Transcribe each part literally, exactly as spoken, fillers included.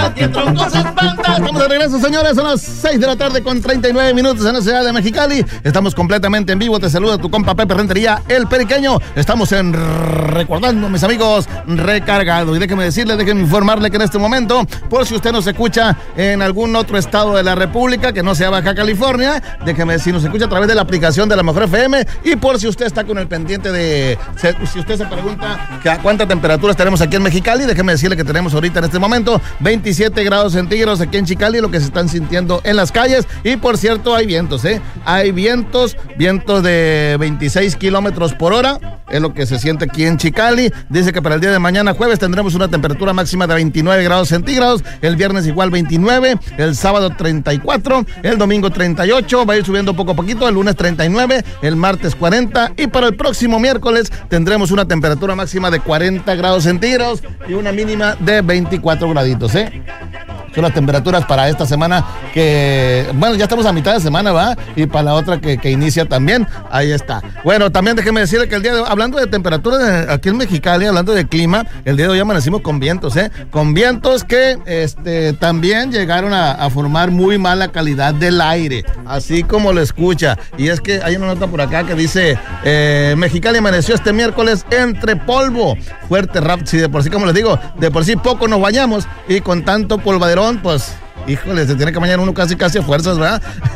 ¡Qué tronco se espanta! Estamos de regreso, señores, son las seis de la tarde con treinta y nueve minutos en la ciudad de Mexicali. Estamos completamente en vivo, te saluda tu compa Pepe Rentería, el Periqueño. Estamos en Recordando, mis amigos, Recargado. Y déjeme decirle, déjeme informarle que en este momento, por si usted nos escucha en algún otro estado de la República, que no sea Baja California, déjeme decir, nos escucha a través de la aplicación de La Mejor F M. Y por si usted está con el pendiente de, si usted se pregunta que a cuántas temperaturas tenemos aquí en Mexicali, déjeme decirle que tenemos ahorita en este momento veintisiete grados centígrados aquí en Chicali, lo que se están sintiendo en las calles. Y por cierto, hay vientos, ¿eh? Hay vientos, vientos de veintiséis kilómetros por hora, es lo que se siente aquí en Chicali. Dice que para el día de mañana, jueves, tendremos una temperatura máxima de veintinueve grados centígrados, el viernes igual veintinueve, el sábado treinta y cuatro, el domingo treinta y ocho, va a ir subiendo poco a poquito, el lunes treinta y nueve, el martes cuarenta, y para el próximo miércoles tendremos una temperatura máxima de cuarenta grados centígrados y una mínima de veinticuatro graditos, ¿eh? Son las temperaturas para esta semana que, bueno, ya estamos a mitad de semana, ¿va? Y para la otra que, que inicia también, ahí está. Bueno, también déjeme decirle que el día de hoy, hablando de temperaturas aquí en Mexicali, hablando de clima, el día de hoy amanecimos con vientos, ¿eh? Con vientos que este, también llegaron a, a formar muy mala calidad del aire, así como lo escucha. Y es que hay una nota por acá que dice, eh, Mexicali amaneció este miércoles entre polvo, fuerte rap, si de por sí, como les digo, de por sí poco nos bañamos y con tanto polvadero, pues, híjole, se tiene que bañar uno casi casi a fuerzas, ¿verdad?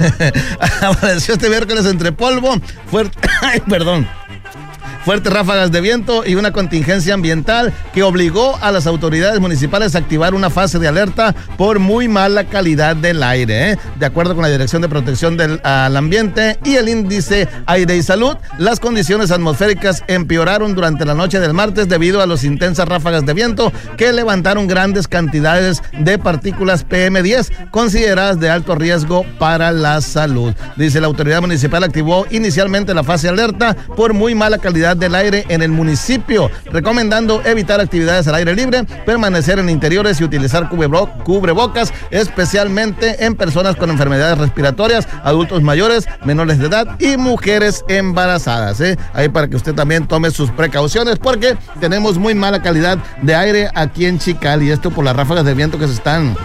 Amaneció este miércoles entre polvo, fuerte, ay, perdón, fuertes ráfagas de viento y una contingencia ambiental que obligó a las autoridades municipales a activar una fase de alerta por muy mala calidad del aire, ¿eh? De acuerdo con la Dirección de Protección del al Ambiente y el Índice Aire y Salud, las condiciones atmosféricas empeoraron durante la noche del martes debido a las intensas ráfagas de viento que levantaron grandes cantidades de partículas P M diez, consideradas de alto riesgo para la salud. Dice, la autoridad municipal activó inicialmente la fase de alerta por muy mala calidad del aire en el municipio, recomendando evitar actividades al aire libre, permanecer en interiores y utilizar cubrebro- cubrebocas, especialmente en personas con enfermedades respiratorias, adultos mayores, menores de edad y mujeres embarazadas, ¿eh? Ahí para que usted también tome sus precauciones, porque tenemos muy mala calidad de aire aquí en Chicali, esto por las ráfagas de viento que se están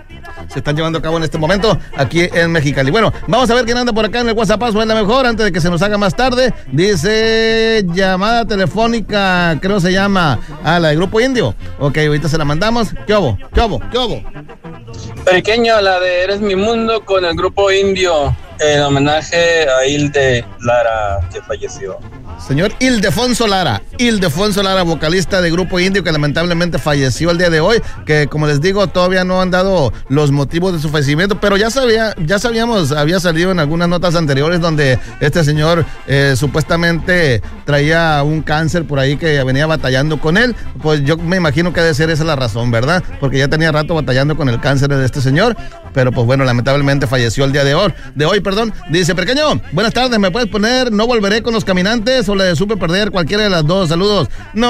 se están llevando a cabo en este momento aquí en Mexicali. Bueno, vamos a ver quién anda por acá en el WhatsApp, es la mejor, antes de que se nos haga más tarde. Dice, llamada telefónica, creo se llama, a la de Grupo Indio. Ok, ahorita se la mandamos. ¿Qué hubo? ¿Qué hubo? ¿Qué hubo? Pequeño, la de Eres mi mundo con el Grupo Indio, en homenaje a Hilde Lara, que falleció. Señor Ildefonso Lara, Ildefonso Lara, vocalista de Grupo Indio, que lamentablemente falleció el día de hoy, que como les digo, todavía no han dado los motivos de su fallecimiento, pero ya sabía, ya sabíamos, había salido en algunas notas anteriores donde este señor eh, supuestamente traía un cáncer por ahí que venía batallando con él. Pues yo me imagino que debe ser esa la razón, ¿verdad? Porque ya tenía rato batallando con el cáncer de este señor, pero pues bueno, lamentablemente falleció el día de hoy, de hoy, perdón. Dice, Pequeño, buenas tardes, ¿me puedes poner No Volveré con los Caminantes o la de Supe Perder? Cualquiera de las dos, saludos.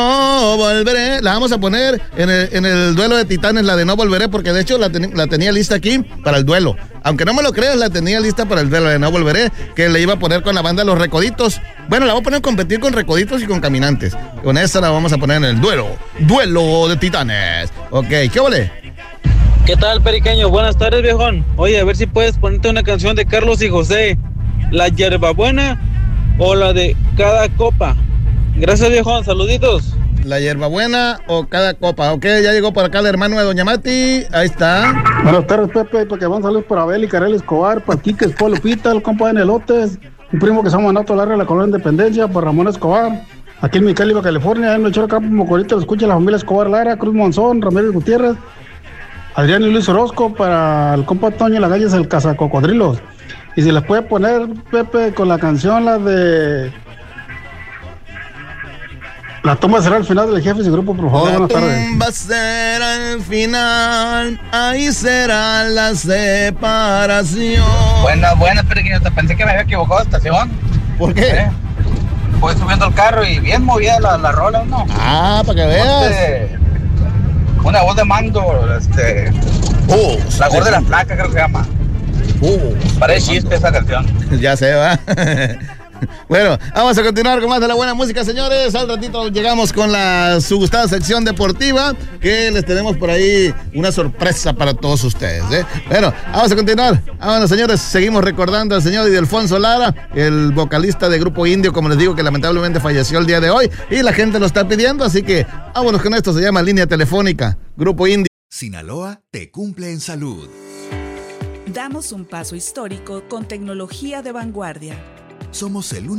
No Volveré, la vamos a poner en el, en el duelo de Titanes, la de No Volveré, porque de hecho la, ten, la tenía lista aquí para el duelo. Aunque no me lo creas, la tenía lista para el duelo de No Volveré, que le iba a poner con la banda Los Recoditos. Bueno, la voy a poner a competir con Recoditos y con Caminantes. Con esa la vamos a poner en el duelo, duelo de Titanes. Ok, ¿qué ole? ¿Qué tal, Periqueño? Buenas tardes, viejón. Oye, a ver si puedes ponerte una canción de Carlos y José, La Hierbabuena o la de Cada Copa. Gracias, viejón, saluditos. La Hierbabuena o Cada Copa. Ok, ya llegó por acá el hermano de Doña Mati. Ahí está. Buenas tardes, Pepe, porque van a salir por Abel y Karel Escobar, para Quique Esposo Lupita, el compa de Nelotes, un primo que se llama Nato Larga de la Colonia Independencia, por Ramón Escobar. Aquí en Mexicali, California, en el Choro Campo Mocorito, lo escucha la familia Escobar Lara, Cruz Monzón, Ramírez Gutiérrez, Adrián y Luis Orozco, para el compa Toño Lagalles, el Cazacocodrilos. Y si les puede poner, Pepe, con la canción, la de... La tumba será al final del jefe y su grupo, por favor, la buenas tardes. La tumba será al final, ahí será la separación. Buenas, buenas, pero que pensé que me había equivocado de estación. ¿Por qué? ¿Eh? Voy subiendo el carro y bien movida la, la rola, ¿no? Ah, para que veas. Este, una voz de mando, este... Uh, la voz de la placa, creo que se llama. Uh, Parece chiste esa canción. Ya se va. Bueno, vamos a continuar con más de la buena música, señores. Al ratito llegamos con la su gustada sección deportiva, que les tenemos por ahí una sorpresa para todos ustedes, ¿eh? Bueno, vamos a continuar. Vámonos, señores. Seguimos recordando al señor Ildefonso Lara, el vocalista de Grupo Indio, como les digo, que lamentablemente falleció el día de hoy. Y la gente lo está pidiendo, así que vámonos con esto. Se llama Línea Telefónica, Grupo Indio. Sinaloa te cumple en salud. Damos un paso histórico con tecnología de vanguardia. Somos el único